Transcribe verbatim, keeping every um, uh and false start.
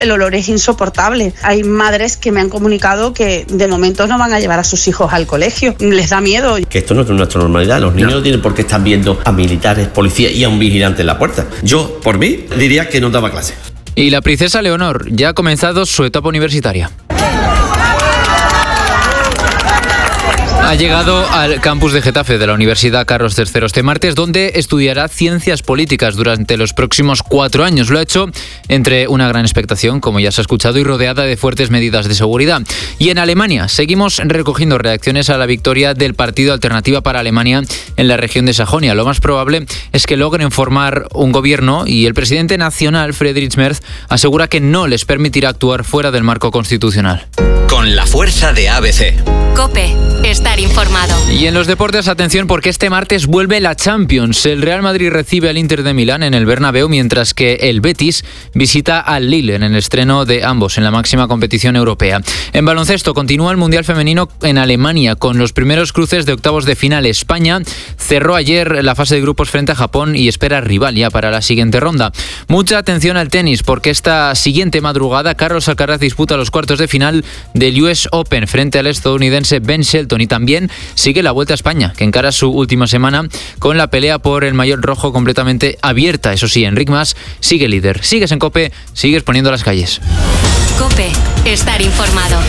el olor es insoportable. Hay madres que me han comunicado que de momento no van a llevar a sus hijos al colegio, les da miedo. Que esto no es nuestra normalidad, los niños no, no tienen por qué estar viendo a militares, policías y a un vigilante en la puerta. Yo, por mí, diría que no daba clase. Y la princesa Leonor ya ha comenzado su etapa universitaria. Ha llegado al campus de Getafe de la Universidad Carlos tercero este martes, donde estudiará ciencias políticas durante los próximos cuatro años. Lo ha hecho entre una gran expectación, como ya se ha escuchado, y rodeada de fuertes medidas de seguridad. Y en Alemania seguimos recogiendo reacciones a la victoria del Partido Alternativa para Alemania en la región de Sajonia. Lo más probable es que logren formar un gobierno y el presidente nacional, Friedrich Merz, asegura que no les permitirá actuar fuera del marco constitucional. Con la fuerza de A B C. COPE. Estar informado. Y en los deportes, atención, porque este martes vuelve la Champions. El Real Madrid recibe al Inter de Milán en el Bernabéu, mientras que el Betis visita al Lille en el estreno de ambos en la máxima competición europea. En baloncesto continúa el Mundial Femenino en Alemania con los primeros cruces de octavos de final. España cerró ayer la fase de grupos frente a Japón y espera rival ya para la siguiente ronda. Mucha atención al tenis, porque esta siguiente madrugada Carlos Alcaraz disputa los cuartos de final del U S Open frente al estadounidense Ben Shelton, y también sigue la Vuelta a España, que encara su última semana con la pelea por el maillot rojo completamente abierta. Eso sí, Enric Mas sigue líder. Sigues en COPE, sigues poniendo las calles. COPE. Estar informado.